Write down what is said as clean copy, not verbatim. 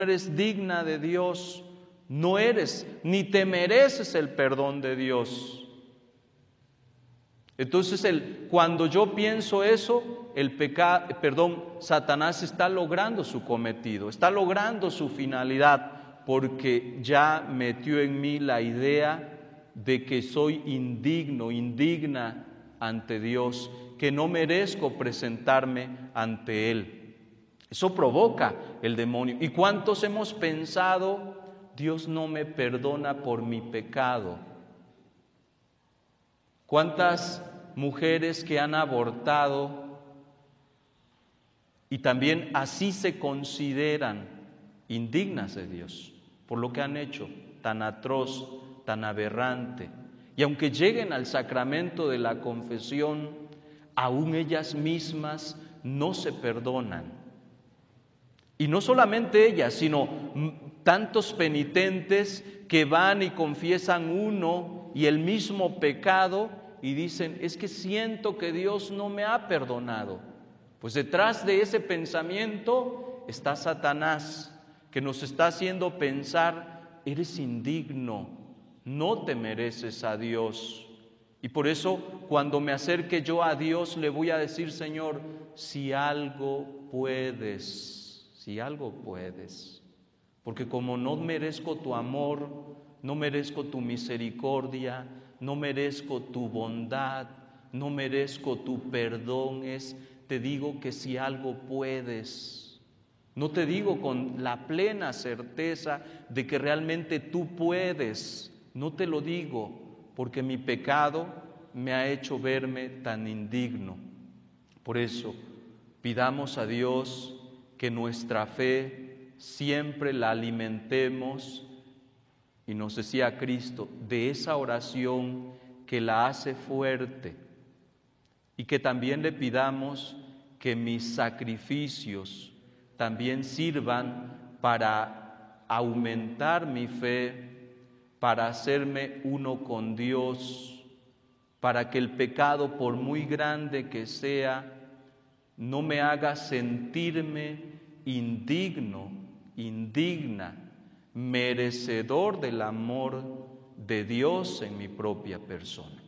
eres digna de Dios, no eres ni te mereces el perdón de Dios. Entonces, cuando yo pienso eso, Satanás está logrando su cometido, está logrando su finalidad, porque ya metió en mí la idea de que soy indigno, indigna ante Dios, que no merezco presentarme ante Él. Eso provoca el demonio. ¿Y cuántos hemos pensado, Dios no me perdona por mi pecado? ¿Cuántas mujeres que han abortado y también así se consideran indignas de Dios por lo que han hecho, tan atroz, tan aberrante? Y aunque lleguen al sacramento de la confesión, aún ellas mismas no se perdonan. Y no solamente ellas, sino tantos penitentes que van y confiesan uno y el mismo pecado y dicen, es que siento que Dios no me ha perdonado. Pues detrás de ese pensamiento está Satanás, que nos está haciendo pensar, eres indigno, no te mereces a Dios. Y por eso, cuando me acerque yo a Dios, le voy a decir, Señor, si algo puedes, porque como no merezco tu amor, no merezco tu misericordia, no merezco tu bondad, no merezco tu perdón, te digo que si algo puedes. No te digo con la plena certeza de que realmente tú puedes, no te lo digo, porque mi pecado me ha hecho verme tan indigno. Por eso, pidamos a Dios que nuestra fe siempre la alimentemos, y nos decía Cristo, de esa oración que la hace fuerte, y que también le pidamos que mis sacrificios también sirvan para aumentar mi fe, para hacerme uno con Dios, para que el pecado, por muy grande que sea, no me haga sentirme indigno, indigna, merecedor del amor de Dios en mi propia persona.